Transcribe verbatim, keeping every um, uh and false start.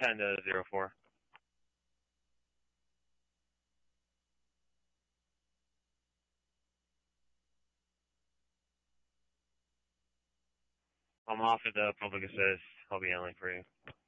ten to zero four. I'm off at the public assist. I'll be handling for you.